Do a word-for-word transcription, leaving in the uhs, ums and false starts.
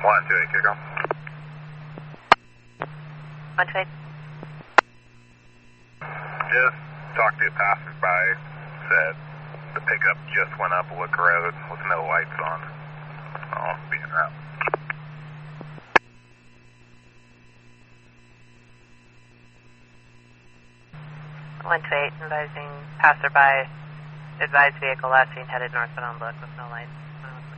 one two eight, kick on. one two eight. Just talked to a passerby, said the pickup just went up Wood Road with no lights on. I'll be en route. one two eight, advising passerby, advised vehicle last seen headed northbound on Look with no lights.